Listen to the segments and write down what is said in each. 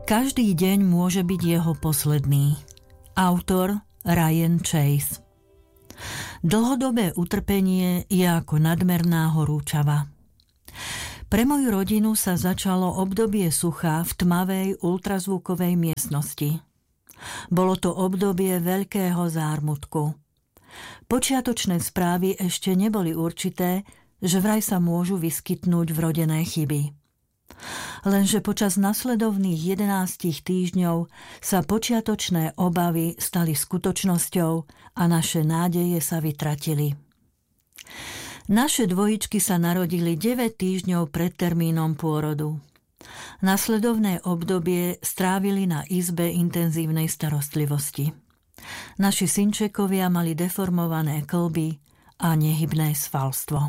Každý deň môže byť jeho posledný. Autor Ryan Chase. Dlhodobé utrpenie je ako nadmerná horúčava. Pre moju rodinu sa začalo obdobie sucha v tmavej ultrazvukovej miestnosti. Bolo to obdobie veľkého zármutku. Počiatočné správy ešte neboli určité, že vraj sa môžu vyskytnúť vrodené chyby. Lenže počas nasledovných 11 týždňov sa počiatočné obavy stali skutočnosťou a naše nádeje sa vytratili. Naše dvojičky sa narodili 9 týždňov pred termínom pôrodu. Nasledovné obdobie strávili na izbe intenzívnej starostlivosti. Naši synčekovia mali deformované kĺby a nehybné svalstvo.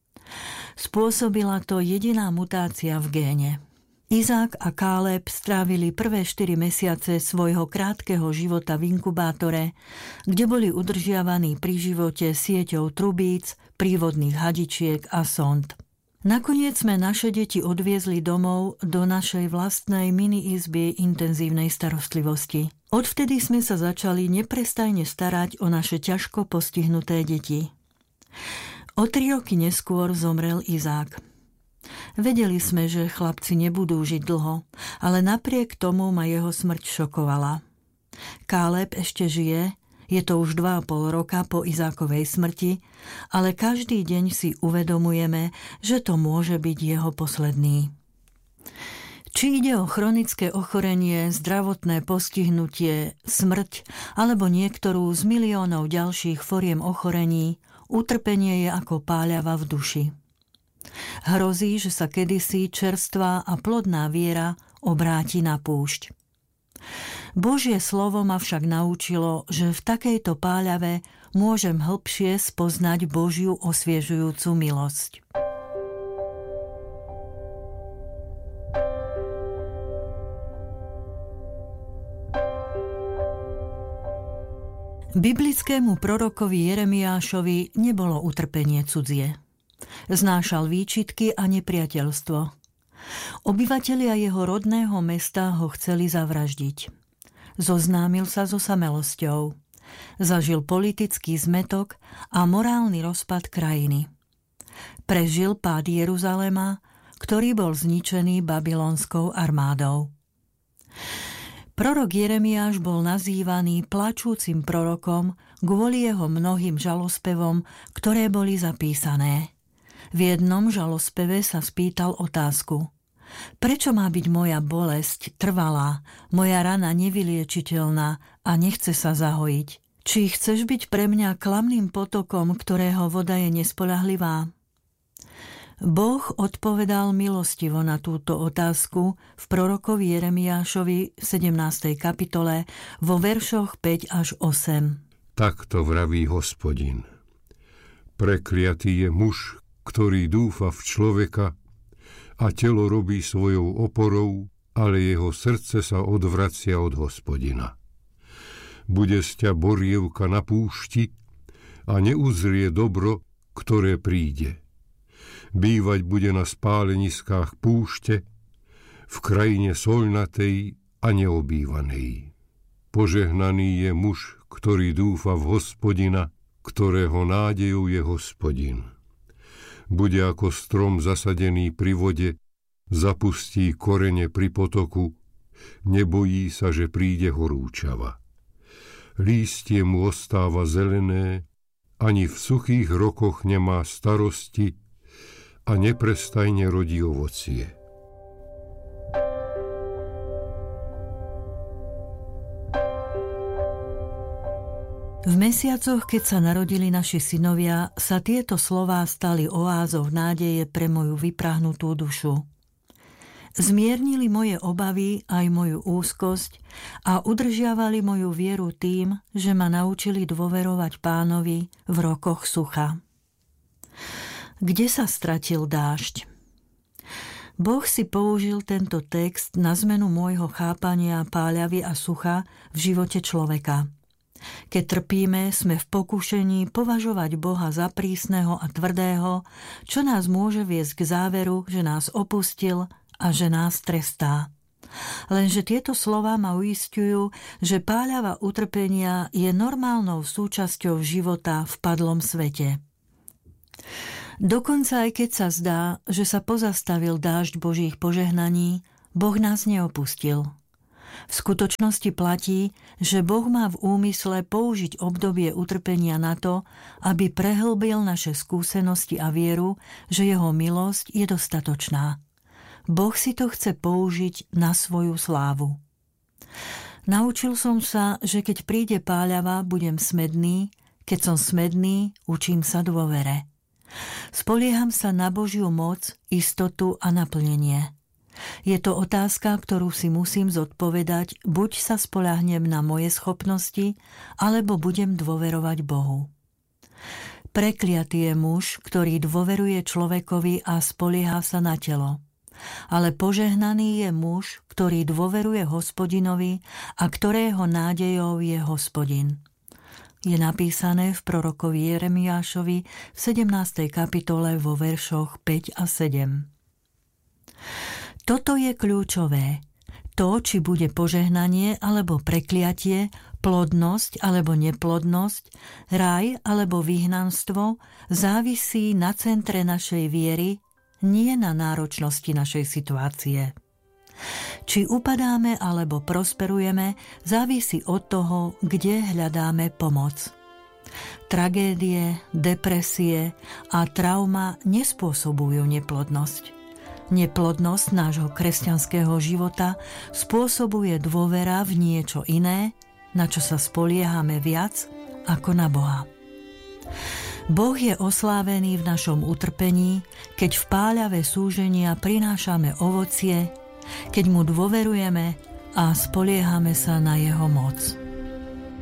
Spôsobila to jediná mutácia v géne. Izák a Káleb strávili prvé 4 mesiace svojho krátkeho života v inkubátore, kde boli udržiavaní pri živote sieťou trubíc, prívodných hadičiek a sond. Nakoniec sme naše deti odviezli domov do našej vlastnej mini-izby intenzívnej starostlivosti. Odvtedy sme sa začali neprestajne starať o naše ťažko postihnuté deti. O 3 roky neskôr zomrel Izák. Vedeli sme, že chlapci nebudú žiť dlho, ale napriek tomu ma jeho smrť šokovala. Káleb ešte žije, je to už 2,5 roka po Izákovej smrti, ale každý deň si uvedomujeme, že to môže byť jeho posledný. Či ide o chronické ochorenie, zdravotné postihnutie, smrť alebo niektorú z miliónov ďalších foriem ochorení, utrpenie je ako páľava v duši. Hrozí, že sa kedysi čerstvá a plodná viera obráti na púšť. Božie slovo ma však naučilo, že v takejto páľave môžem hlbšie spoznať Božiu osviežujúcu milosť. Biblickému prorokovi Jeremiášovi nebolo utrpenie cudzie. Znášal výčitky a nepriateľstvo. Obyvatelia jeho rodného mesta ho chceli zavraždiť. Zoznámil sa so samelosťou. Zažil politický zmätok a morálny rozpad krajiny. Prežil pád Jeruzalema, ktorý bol zničený babylonskou armádou. Prorok Jeremiáš bol nazývaný plačúcim prorokom kvôli jeho mnohým žalospevom, ktoré boli zapísané. V jednom žalospeve sa spýtal otázku: prečo má byť moja bolesť trvalá, moja rana nevyliečiteľná a nechce sa zahojiť? Či chceš byť pre mňa klamným potokom, ktorého voda je nespoľahlivá? Boh odpovedal milostivo na túto otázku v prorokovi Jeremiášovi v 17. kapitole vo veršoch 5 až 8. Takto vraví Hospodin. Prekliatý je muž, ktorý dúfa v človeka a telo robí svojou oporou, ale jeho srdce sa odvracia od Hospodina. Bude z ťa borievka na púšti a neuzrie dobro, ktoré príde. Bývať bude na spáleniskách púšte, v krajine soľnatej a neobývanej. Požehnaný je muž, ktorý dúfa v Hospodina, ktorého nádejou je Hospodin. Bude ako strom zasadený pri vode, zapustí korene pri potoku, nebojí sa, že príde horúčava. Lístie mu ostáva zelené, ani v suchých rokoch nemá starosti a neprestajne rodí ovocie. V mesiacoch, keď sa narodili naši synovia, sa tieto slová stali oázou nádeje pre moju vyprahnutú dušu. Zmiernili moje obavy aj moju úzkosť a udržiavali moju vieru tým, že ma naučili dôverovať Pánovi v rokoch sucha. Kde sa stratil dážď? Boh si použil tento text na zmenu môjho chápania páľavy a sucha v živote človeka. Keď trpíme, sme v pokušení považovať Boha za prísneho a tvrdého, čo nás môže viesť k záveru, že nás opustil a že nás trestá. Lenže tieto slová ma uisťujú, že páľava utrpenia je normálnou súčasťou života v padlom svete. Dokonca aj keď sa zdá, že sa pozastavil dážď Božích požehnaní, Boh nás neopustil. V skutočnosti platí, že Boh má v úmysle použiť obdobie utrpenia na to, aby prehlbil naše skúsenosti a vieru, že jeho milosť je dostatočná. Boh si to chce použiť na svoju slávu. Naučil som sa, že keď príde páľava, budem smedný, keď som smedný, učím sa dôvere. Spolieham sa na Božiu moc, istotu a naplnenie. Je to otázka, ktorú si musím zodpovedať, buď sa spoľahnem na moje schopnosti, alebo budem dôverovať Bohu. Prekliatý je muž, ktorý dôveruje človekovi a spolieha sa na telo. Ale požehnaný je muž, ktorý dôveruje Hospodinovi a ktorého nádejou je Hospodin. Je napísané v prorokovi Jeremiášovi v 17. kapitole vo veršoch 5 a 7. Toto je kľúčové. To, či bude požehnanie alebo prekliatie, plodnosť alebo neplodnosť, raj alebo vyhnanstvo, závisí na centre našej viery, nie na náročnosti našej situácie. Či upadáme alebo prosperujeme, závisí od toho, kde hľadáme pomoc. Tragédie, depresie a trauma nespôsobujú neplodnosť. Neplodnosť nášho kresťanského života spôsobuje dôvera v niečo iné, na čo sa spoliehame viac ako na Boha. Boh je oslávený v našom utrpení, keď v páľave súženia prinášame ovocie, keď mu dôverujeme a spoliehame sa na jeho moc.